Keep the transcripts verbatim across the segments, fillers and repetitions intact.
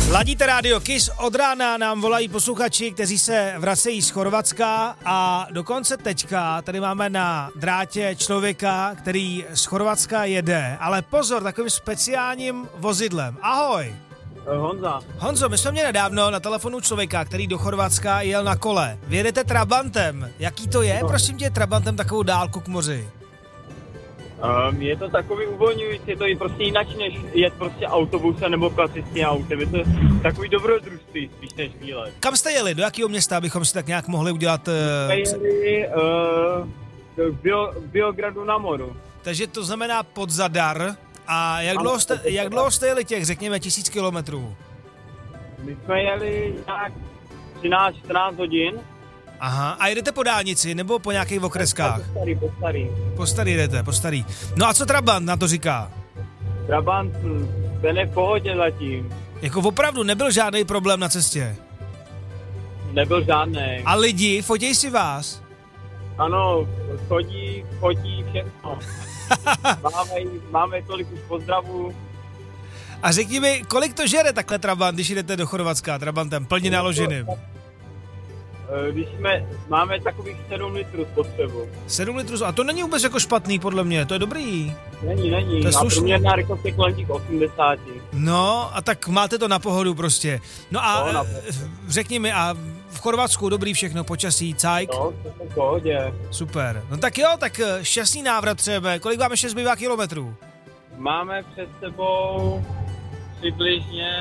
Ladíte rádio Kiss, od rána nám volají posluchači, kteří se vracejí z Chorvatska a dokonce teďka tady máme na drátě člověka, který z Chorvatska jede, ale pozor, takovým speciálním vozidlem. Ahoj. Honza. Honzo, my jsme měli nedávno na telefonu člověka, který do Chorvatska jel na kole. Vy jedete Trabantem. Jaký to je, prosím tě, Trabantem takovou dálku k moři? Um, je to takový uvolňující, je to i prostě jinak, než jet prostě autobusem nebo klasickým autem. Je to takový dobrodružství spíš než výlet. Kam jste jeli? Do jakého města, abychom si tak nějak mohli udělat... Uh... Jsme jeli uh, do Bio, Biogradu na moru. Takže to znamená pod Zadar. A jak dlouho jste, jak dlouho jste jeli těch, řekněme, tisíc kilometrů? My jsme jeli nějak třináct čtrnáct hodin. Aha, a jedete po dálnici nebo po nějakých okreskách? Po starý, po starý. Po starý jedete, po starý. No a co Trabant na to říká? Trabant, ten je v pohodě zatím. Jako opravdu nebyl žádný problém na cestě? Nebyl žádný. A lidi, fotěj si vás? Ano, chodí, chodí všechno. máme, máme tolik už pozdravů. A řekni mi, kolik to žere takhle Trabant, když jdete do Chorvatska Trabantem, plně naloženým? Když jsme, máme takových sedm litrů spotřebu. sedm litrů, a to není vůbec jako špatný podle mě, to je dobrý. Není, není. To je a slušný. průměrná rychlost je kolem těch osmdesáti. No, a tak máte to na pohodu prostě. No a No, na řekni mi, a v Chorvatsku dobrý všechno, počasí, cajk? No, to je v pohodě. Super. No tak jo, tak šťastný návrat třeba. Kolik vám ještě zbývá kilometrů? Máme před sebou přibližně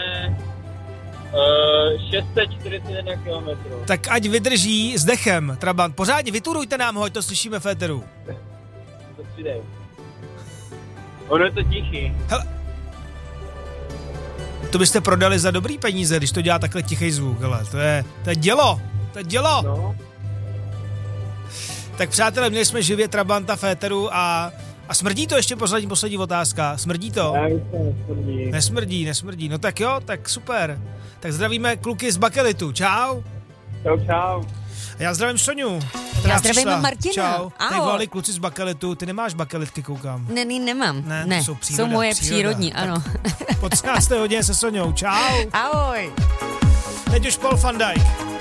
uh, šest set čtyřicet jedna kilometrů. Tak ať vydrží s dechem, Trabant. Pořádně vyturujte nám ho, ať to slyšíme v éteru. To přidej. Ono je to tichý. Hele. To byste prodali za dobrý peníze, když to dělá takhle tichý zvuk, hele. To je, to je dělo, to je dělo. No. Tak přátelé, měli jsme živě Trabanta v éteru a, a smrdí to ještě poslední, poslední otázka. Smrdí to? Ne, to nesmrdí. Nesmrdí, nesmrdí. No tak jo, tak super. Tak zdravíme kluky z Bakelitu. Čau. Čau, čau. Já zdravím Soňu. Já zdravím Martina. Čau. Teď Ahoj. volali kluci z Bakelitu. Ty nemáš bakelitky, koukám. Ne, ne, nemám. Ne, ne. to jsou příroda, jsou moje příroda. přírodní, Tak ano. Po třinácté hodině se Soňou. Čau. Ahoj. Teď už Paul van Dijk.